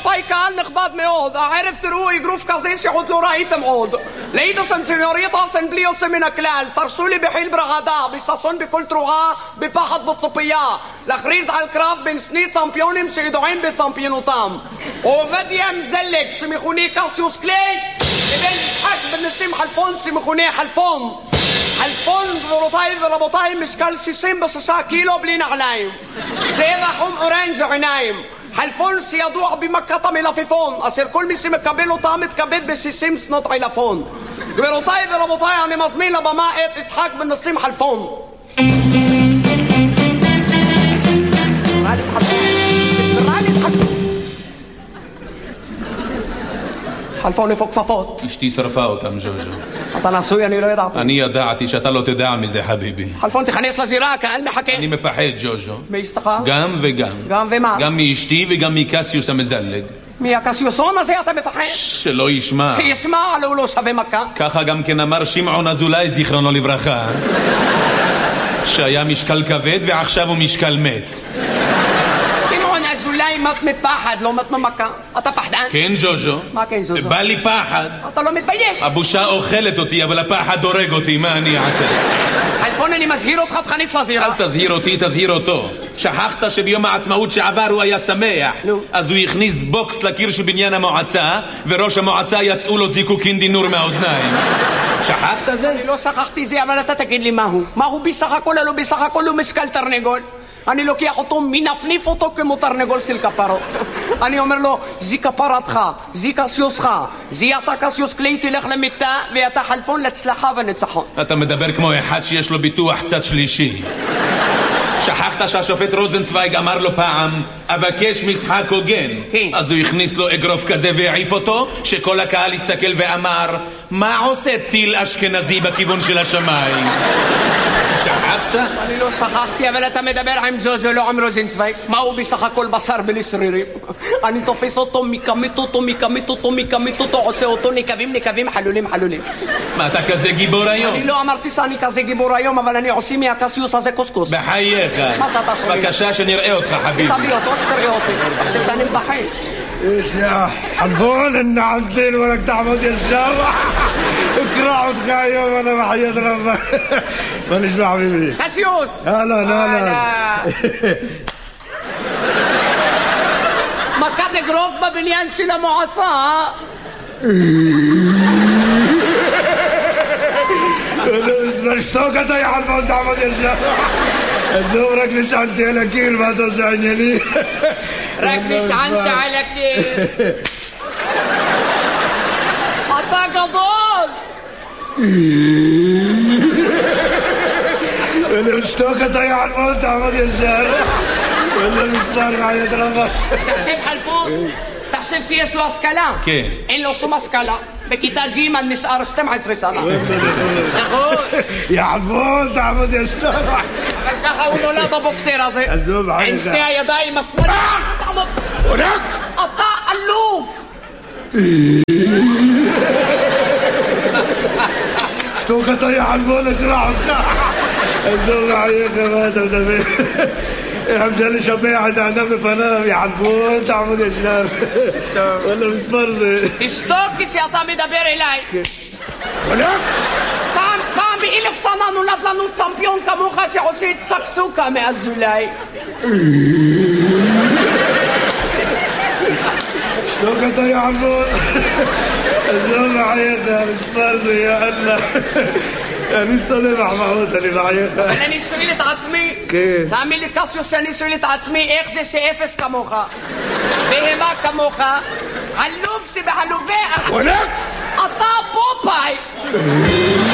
רבותיי, קהל נכבד מאוד, הערב תראו אגרוף כזה שעוד לא ראיתם עוד. ליידסן סניוריטסן בלי יוצא מן הכלל, תרשו לי בחיל ברעדה, בששון בכל תרועה, בפחד בציפייה, להכריז על קרב בין שני צמפיונים שידועים בצמפיונותם. עובדיה מזלג שמכונה קסיוס קליי, לבין יצחק בן נסים חלפון שמכונה חלפון. חלפון, גבירותיי ורבותיי, משקל 66 קילו בלי נעליים. צבע חום אורנג' עיניים. חלפון שידוע במכת המלפפון, אשר כל מי שמקבל אותה מתכבד ב-60 שנות עילפון. גבירותיי ורבותיי, אני מזמין לבמה את יצחק בן נסים חלפון. חלפון איפה כפפות? אשתי שרפה אותם, ז'וז'ו. אתה נשוי? אני לא ידעתי. אני ידעתי שאתה לא תדע מזה, חביבי. חלפון, תכנס לזירה, הקהל מחכה. אני מפחד, ז'וז'ו. מאשתך? גם וגם. גם ומה? גם מאשתי וגם מקסיוס המזלג. מהקסיוסון הזה אתה מפחד? שלא ישמע. שישמע, הוא לא שווה מכה. ככה גם כן אמר שמעון אזולאי, זיכרונו לברכה, שהיה משקל כבד ועכשיו הוא משקל מת. אולי מת מפחד, לא מת ממכה. אתה פחדן? כן, ז'וז'ו. מה כן, ז'וז'ו? בא לי פחד. אתה לא מתבייש. הבושה אוכלת אותי, אבל הפחד הורג אותי, מה אני אעשה? חלפון, אני מזהיר אותך, תכניס לזירה. אל תזהיר אותי, תזהיר אותו. שכחת שביום העצמאות שעבר הוא היה שמח. אז הוא הכניס בוקס לקיר של בניין המועצה, וראש המועצה יצאו לו זיקוקין דינור מהאוזניים. שכחת זה? אני לא שכחתי זה, אבל אתה תגיד לי מהו. מהו בסך הכל, לא בסך הכל הוא משקל תרנגול. אני לוקח אותו, מנפניף אותו כמו תרנגול של כפרות. אני אומר לו, זי כפרתך, זי קסיוסך, זי אתה קסיוס קליי, תלך למיטה, ואתה חלפון להצלחה וניצחון. אתה מדבר כמו אחד שיש לו ביטוח צד שלישי. שכחת שהשופט רוזנצוויג אמר לו פעם, אבקש משחק הוגן. אז הוא הכניס לו אגרוף כזה והעיף אותו, שכל הקהל הסתכל ואמר, מה עושה טיל אשכנזי בכיוון של השמיים? שכחת? אני לא שכחתי, אבל אתה מדבר עם ז'וז'ו, לא עם רוזנצוויג. מה הוא בסך הכל בשר בלי שרירים? אני תופס אותו, מקמית אותו, עושה אותו נקבים, חלולים. מה, אתה כזה גיבור היום? אני לא אמרתי שאני כזה גיבור היום, אבל אני עושה מהקסיוס הזה קוסקוס. בחייך. מה שאתה שומע? בבקשה שנראה אותך, חביבי. תביא אותו, שתראה אותי. חושב שאני מבחין. ايش يا حلفون ان عندين ولك تعبد يا الشارع اكرع وتخايم وانا بحياة ربك مانيش مع حبيبي קסיוס! لا מכת אגרוף בבניין של המועצה. اشتوكت يا حلفون تعبد يا الشارع الزورك ليش عندي لكيل ما توسعني لي רק נשענת על הקיר. אתה גדול. اللي اشتوكت يا حلفون تعبد يا الشارع ولا مسمار معي دربك תחשב חלפון, תחשב שיש לו השכלה. כן. אין לו שום השכלה. בכיתה ג' נשאר 12 שנה. נכון. يا حلفون تعبد يا الشارع אבל ככה הוא נולד הבוקסר הזה. עזוב, עם שני הידיים השמאליות. תעמוד. אתה אלוף. اشتوكت يا حلفون اقرع وتخاع عزوز عليك ما انت مدبر حمشة اللي شبيعة تعدم فنام يا حلفون تعمد يا شنام ولا مسفرزة תשתוק כשאתה מדבר אליי. פעם ב1000 שנה נולד לנו צמפיון כמוך שעושה צ'קסוקה מאזולאי. اشتوكت يا حلفون عزوز عليك يا مسفرزة يا الله אני סולח מחמוד, אני מחייך. אבל אני שואל את עצמי, תאמין לי קסיוס שאני שואל את עצמי, איך זה שאפס כמוך, בהמה כמוך, עלוב שבעלובי, אתה פופאי.